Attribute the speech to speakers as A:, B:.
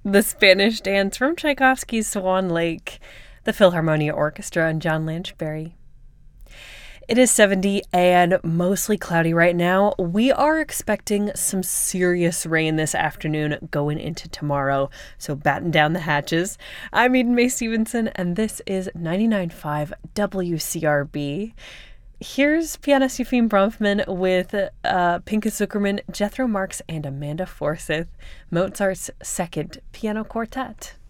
A: The Spanish Dance from Tchaikovsky's Swan Lake, the Philharmonia Orchestra, and John Lanchberry. It is 70 and mostly cloudy right now. We are expecting some serious rain this afternoon going into tomorrow, so batten down the hatches. I'm Eden Mae Stevenson, and this is 99.5 WCRB. Here's pianist Eupheme Bronfman with Pinchas Zukerman, Jethro Marx, and Amanda Forsyth, Mozart's Second Piano Quartet.